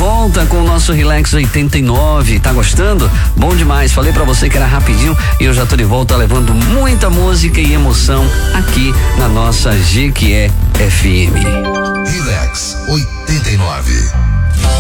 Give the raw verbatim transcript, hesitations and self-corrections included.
volta com o nosso Relax oitenta e nove. Tá gostando? Bom demais. Falei pra você que era rapidinho e eu já tô de volta levando muita música e emoção aqui na nossa Jequié F M. Relax oitenta e nove.